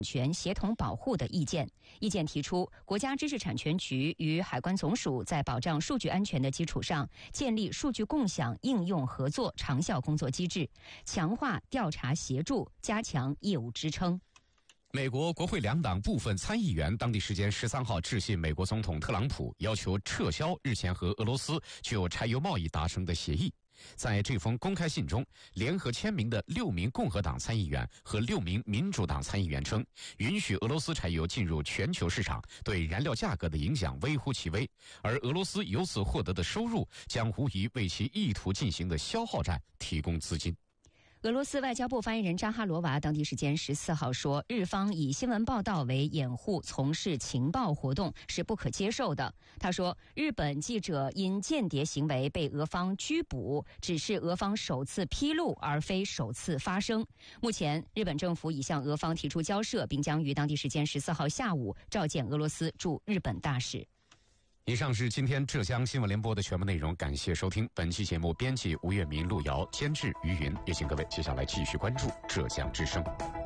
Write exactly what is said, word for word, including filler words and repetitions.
权协同保护的意见。意见提出，国家知识产权局与海关总署在保障数据安全的基础上，建立数据共享应用合作长效工作机制，强化调查协助，加强业务支撑。 美国国会两党部分参议员当地时间十三号致信美国总统特朗普，要求撤销日前和俄罗斯就柴油贸易达成的协议。在这封公开信中，联合签名的六名共和党参议员和六名民主党参议员称，允许俄罗斯柴油进入全球市场对燃料价格的影响微乎其微，而俄罗斯由此获得的收入将无疑为其意图进行的消耗战提供资金。 俄罗斯外交部发言人扎哈罗娃当地时间十四号说，日方以新闻报道为掩护从事情报活动是不可接受的。他说，日本记者因间谍行为被俄方拘捕，只是俄方首次披露而非首次发生。目前日本政府已向俄方提出交涉，并将于当地时间十四号下午召见俄罗斯驻日本大使。 以上是今天浙江新闻联播的全部内容，感谢收听。本期节目编辑吴月明、路遥，监制于云，也请各位接下来继续关注浙江之声。